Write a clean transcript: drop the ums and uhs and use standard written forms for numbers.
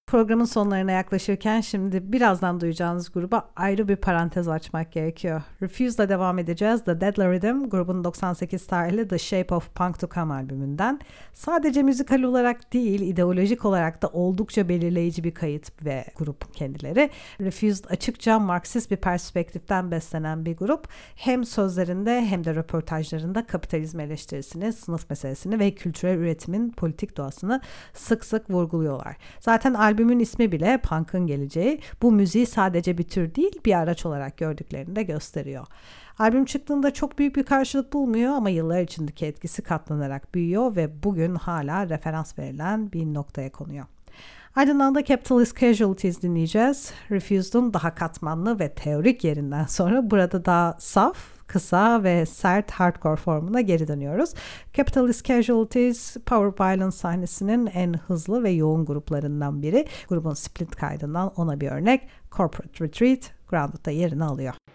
Programın sonlarına yaklaşırken şimdi birazdan duyacağınız gruba ayrı bir parantez açmak gerekiyor. Refuse'la devam edeceğiz. The Deadly Rhythm grubun 98 tarihli The Shape of Punk to Come albümünden. Sadece müzikal olarak değil, ideolojik olarak da oldukça belirleyici bir kayıt ve grup kendileri. Refused açıkça Marksist bir perspektiften beslenen bir grup. Hem sözlerinde hem de röportajlarında kapitalizm eleştirisini, sınıf meselesini ve kültürel üretimin politik doğasını sık sık vurguluyorlar. Zaten albümün ismi bile punk'ın geleceği, bu müziği sadece bir tür değil bir araç olarak gördüklerini de gösteriyor. Albüm çıktığında çok büyük bir karşılık bulmuyor ama yıllar içindeki etkisi katlanarak büyüyor ve bugün hala referans verilen bir noktaya konuyor. Ardından da Capitalist Casualties dinleyeceğiz. Refused'un daha katmanlı ve teorik yerinden sonra burada daha saf, kısa ve sert hardcore formuna geri dönüyoruz. Capitalist Casualties, Power Violence sahnesinin en hızlı ve yoğun gruplarından biri. Grubun split kaydından ona bir örnek. Corporate Retreat, Grounded'da yerini alıyor.